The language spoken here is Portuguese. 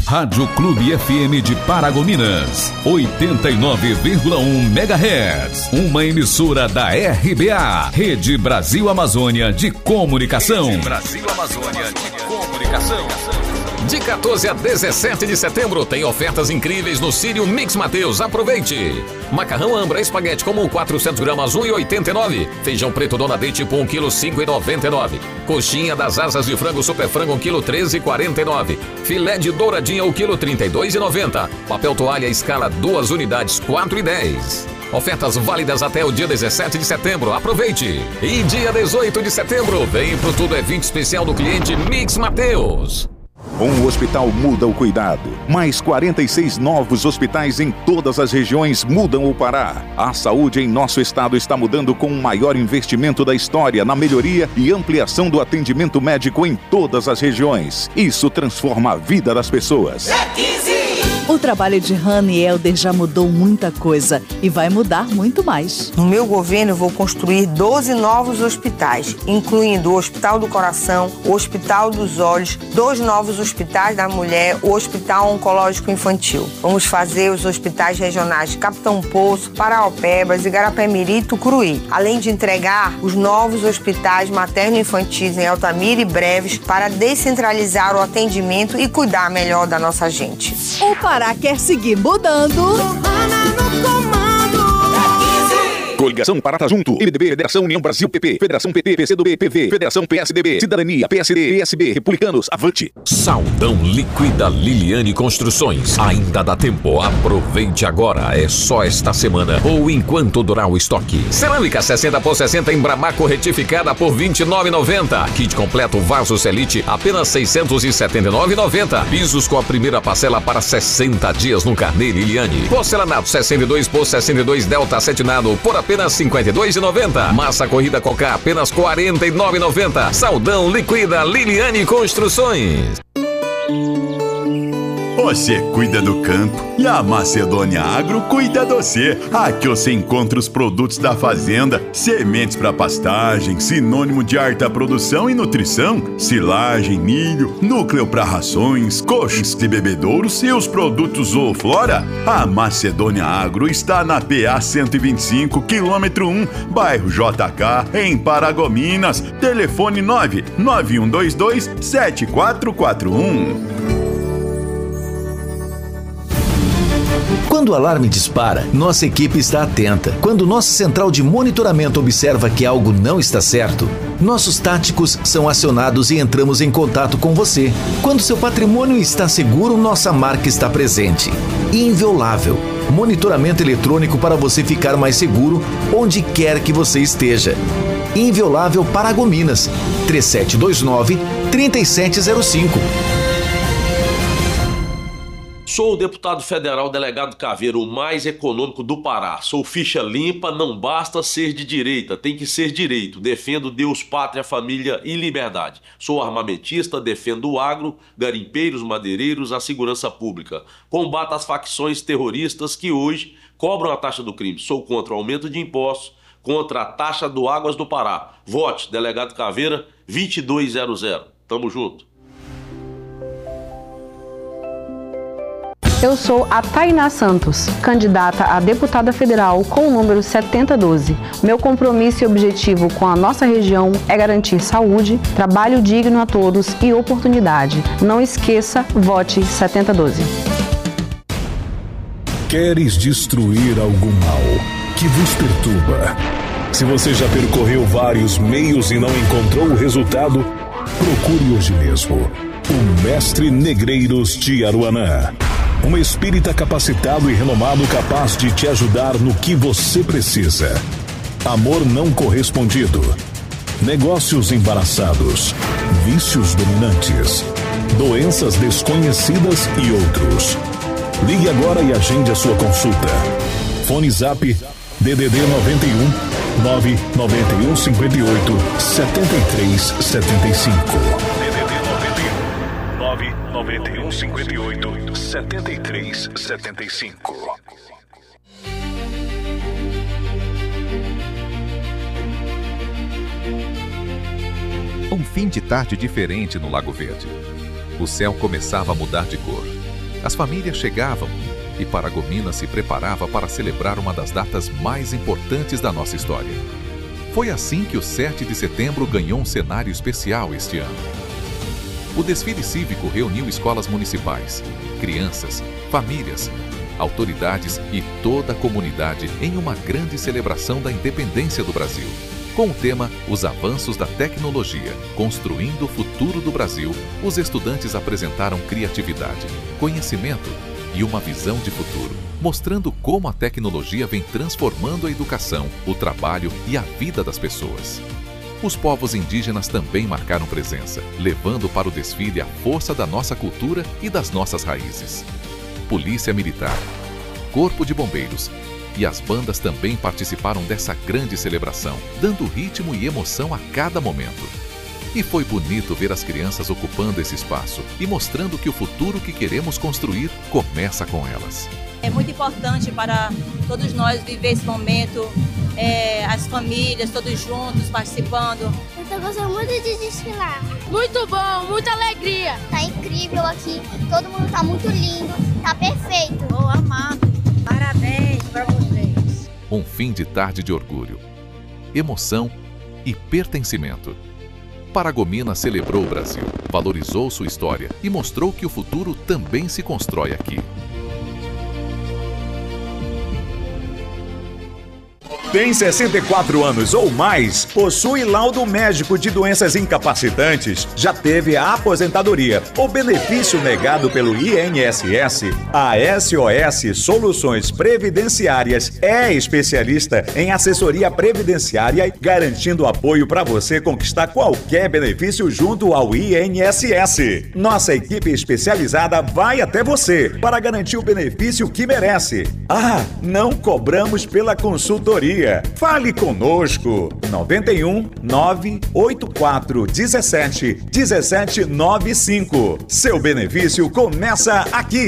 Rádio Clube FM de Paragominas, 89,1 MHz. Uma emissora da RBA, Rede Brasil Amazônia de Comunicação. Rede Brasil Amazônia de Comunicação. De 14 a 17 de setembro tem ofertas incríveis no Sírio Mix Mateus. Aproveite! Macarrão Ambra Espaguete comum 400 gramas 1,89. Feijão preto Dona D tipo 1 kg 5,99. Coxinha das asas de frango Super Frango 1 kg 13,49. Filé de douradinha 1 kg 32,90. Papel toalha escala 2 unidades 4,10. Ofertas válidas até o dia 17 de setembro. Aproveite! E dia 18 de setembro vem pro Tudo é 20 especial do cliente Mix Mateus. Um hospital muda o cuidado. Mais 46 novos hospitais em todas as regiões mudam o Pará. A saúde em nosso estado está mudando com o maior investimento da história na melhoria e ampliação do atendimento médico em todas as regiões. Isso transforma a vida das pessoas. O trabalho de Hannah e Helder já mudou muita coisa e vai mudar muito mais. No meu governo, eu vou construir 12 novos hospitais, incluindo o Hospital do Coração, o Hospital dos Olhos, 2 novos hospitais da mulher, o Hospital Oncológico Infantil. Vamos fazer os hospitais regionais de Capitão Poço, Paraopebas, Igarapé-Miri e Tucuruí, além de entregar os novos hospitais materno-infantis em Altamira e Breves para descentralizar o atendimento e cuidar melhor da nossa gente. O Pará quer seguir mudando. Coligação Pará Junto, MDB, Federação União Brasil PP, Federação PT, PCdoB, PV, Federação PSDB, Cidadania, PSD, PSB, Republicanos, Avante. Saldão Liquida Liliane Construções. Ainda dá tempo, aproveite agora. É só esta semana ou enquanto durar o estoque. Cerâmica 60 por 60 em Bramaco retificada por R$ 29,90. Kit completo vaso Celite apenas R$ 679,90. Pisos com a primeira parcela para 60 dias no carnê Liliane. Porcelanato 62 por 62 Delta acetinado por apenas R$ 52,90. Massa corrida Cocá apenas R$ 49,90. Saldão Liquida Liliane Construções. Você cuida do campo e a Macedônia Agro cuida de você. Aqui você encontra os produtos da fazenda, sementes para pastagem, sinônimo de alta produção e nutrição, silagem, milho, núcleo para rações, coxos e bebedouros e os produtos Zooflora. A Macedônia Agro está na PA 125, quilômetro 1, bairro JK, em Paragominas. Telefone 99122-7441. Quando o alarme dispara, nossa equipe está atenta. Quando nossa central de monitoramento observa que algo não está certo, nossos táticos são acionados e entramos em contato com você. Quando seu patrimônio está seguro, nossa marca está presente. Inviolável. Monitoramento eletrônico para você ficar mais seguro onde quer que você esteja. Inviolável Paragominas. 3729-3705. Sou o deputado federal delegado Caveira, o mais econômico do Pará. Sou ficha limpa, não basta ser de direita, tem que ser direito. Defendo Deus, pátria, família e liberdade. Sou armamentista, defendo o agro, garimpeiros, madeireiros, a segurança pública. Combato as facções terroristas que hoje cobram a taxa do crime. Sou contra o aumento de impostos, contra a taxa do Águas do Pará. Vote, delegado Caveira, 2200. Tamo junto. Eu sou a Tainá Santos, candidata a deputada federal com o número 7012. Meu compromisso e objetivo com a nossa região é garantir saúde, trabalho digno a todos e oportunidade. Não esqueça, vote 7012. Queres destruir algum mal que vos perturba? Se você já percorreu vários meios e não encontrou o resultado, procure hoje mesmo o Mestre Negreiros de Aruanã. Um espírita capacitado e renomado capaz de te ajudar no que você precisa. Amor não correspondido. Negócios embaraçados. Vícios dominantes. Doenças desconhecidas e outros. Ligue agora e agende a sua consulta. Fone Zap DDD 91 991 58 73 75. DDD 91 58 73 75. Um fim de tarde diferente no Lago Verde. O céu começava a mudar de cor. As famílias chegavam e Paragominas se preparava para celebrar uma das datas mais importantes da nossa história. Foi assim que o 7 de setembro ganhou um cenário especial este ano. O desfile cívico reuniu escolas municipais, crianças, famílias, autoridades e toda a comunidade em uma grande celebração da independência do Brasil. Com o tema Os Avanços da Tecnologia, Construindo o Futuro do Brasil, os estudantes apresentaram criatividade, conhecimento e uma visão de futuro, mostrando como a tecnologia vem transformando a educação, o trabalho e a vida das pessoas. Os povos indígenas também marcaram presença, levando para o desfile a força da nossa cultura e das nossas raízes. Polícia Militar, Corpo de Bombeiros e as bandas também participaram dessa grande celebração, dando ritmo e emoção a cada momento. E foi bonito ver as crianças ocupando esse espaço e mostrando que o futuro que queremos construir começa com elas. É muito importante para todos nós viver esse momento, as famílias, todos juntos, participando. Eu tô gostando muito de desfilar. Muito bom, muita alegria. Tá incrível aqui, todo mundo tá muito lindo, tá perfeito. Tô amado, parabéns para vocês. Um fim de tarde de orgulho, emoção e pertencimento. Paragominas celebrou o Brasil, valorizou sua história e mostrou que o futuro também se constrói aqui. Tem 64 anos ou mais, possui laudo médico de doenças incapacitantes, já teve a aposentadoria ou benefício negado pelo INSS, a SOS Soluções Previdenciárias é especialista em assessoria previdenciária, garantindo apoio para você conquistar qualquer benefício junto ao INSS. Nossa equipe especializada vai até você para garantir o benefício que merece. Ah, não cobramos pela consultoria. Fale conosco. 91 984 17 1795. Seu benefício começa aqui.